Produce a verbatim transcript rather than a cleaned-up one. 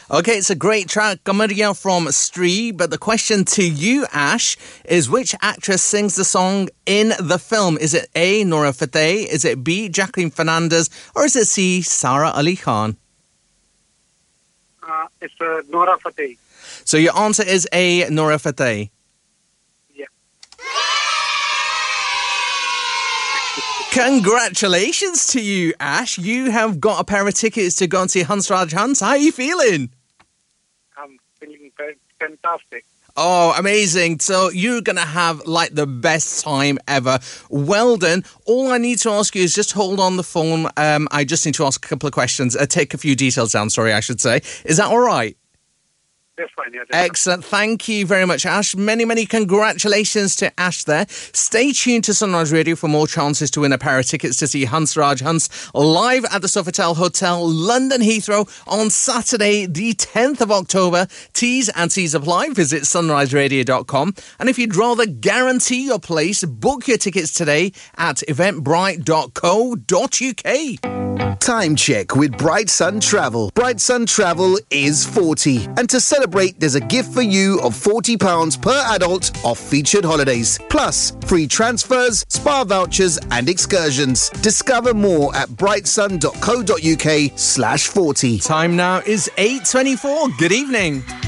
Okay, it's a great track, Kamaria from Stree, but the question to you, Ash, is which actress sings the song in the film? Is it A, Nora Fateh, is it B, Jacqueline Fernandez, or is it C, Sara Ali Khan? Uh, it's uh, Nora Fateh. So your answer is A, Nora Fateh. Yeah. Congratulations to you, Ash. You have got a pair of tickets to go and see Hansraj Hans. How are you feeling? I'm feeling fantastic. Oh, amazing. So you're going to have like the best time ever. Well done. All I need to ask you is just hold on the phone. Um, I just need to ask a couple of questions. Uh, take a few details down, sorry, I should say. Is that all right? That's fine, yeah. That's Excellent. Thank you very much, Ash. Many, many congratulations to Ash there. Stay tuned to Sunrise Radio for more chances to win a pair of tickets to see Hansraj Hans live at the Sofitel Hotel, London Heathrow on Saturday, the tenth of October. T's and C's apply. Visit sunrise radio dot com. And if you'd rather guarantee your place, book your tickets today at eventbrite dot co dot uk. Time check with Bright Sun Travel. Bright Sun Travel is forty. And to celebrate, there's a gift for you of forty pounds per adult off featured holidays. Plus, free transfers, spa vouchers and excursions. Discover more at brightsun dot co dot uk slash 40. Time now is eight twenty-four. Good evening.